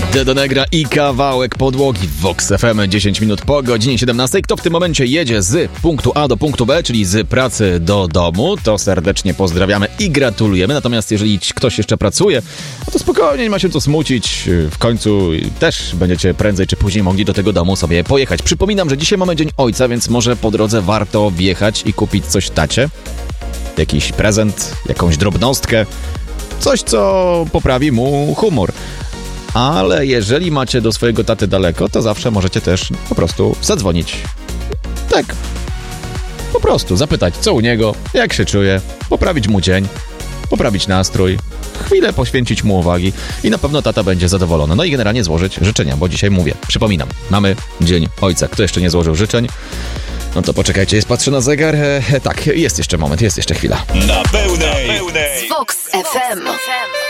Do Negra i kawałek podłogi w Vox FM 10 minut po godzinie 17. Kto w tym momencie jedzie z punktu A do punktu B, czyli z pracy do domu, to serdecznie pozdrawiamy i gratulujemy. Natomiast jeżeli ktoś jeszcze pracuje, no to spokojnie, nie ma się co smucić. W końcu też będziecie prędzej czy później mogli do tego domu sobie pojechać. Przypominam, że dzisiaj mamy Dzień Ojca, więc może po drodze warto wjechać i kupić coś tacie. Jakiś prezent, jakąś drobnostkę. Coś, co poprawi mu humor. Ale jeżeli macie do swojego taty daleko, to zawsze możecie też po prostu zadzwonić. Tak. Po prostu zapytać, co u niego, jak się czuje, poprawić mu dzień, poprawić nastrój, chwilę poświęcić mu uwagi i na pewno tata będzie zadowolony. No i generalnie złożyć życzenia, bo dzisiaj mówię, przypominam, mamy Dzień Ojca. Kto jeszcze nie złożył życzeń? No to poczekajcie, patrzę na zegar. Tak, jest jeszcze moment, jest jeszcze chwila. Na pełnej. Z Vox FM.